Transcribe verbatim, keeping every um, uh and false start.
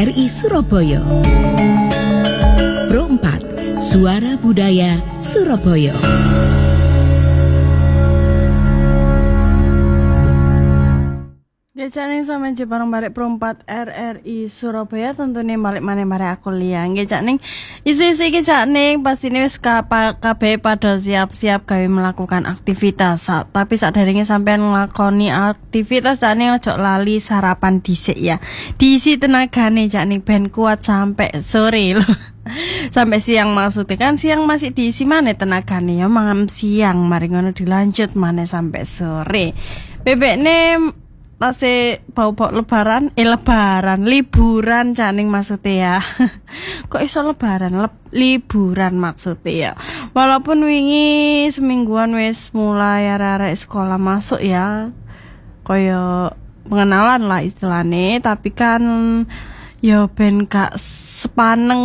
R I Surabaya. Pro empat, Suara Budaya Surabaya. Gecane sama Jepang balik Pro empat R R I Surabaya tentunya balik mana mari aku liang gecane isi-isi gecane pasti wis kabeh pada siap-siap gawe melakukan aktivitas Sa tapi saderenge sampean nglakoni aktivitas jane ojo lali sarapan dhisik ya diisi tenagane jane ben kuat sampai sore lho sampai siang maksudnya kan siang masih diisi mana tenagane ya mangan siang mari ngono dilanjut mana sampai sore bebekne masih bau-bau lebaran, eh lebaran, liburan caning maksudnya ya. Kok iso lebaran, Leb, liburan maksudnya ya. Walaupun wingi semingguan wis mulai arek-arek sekolah masuk ya. Koyo pengenalan lah istilahnya, tapi kan ya ben gak sepaneng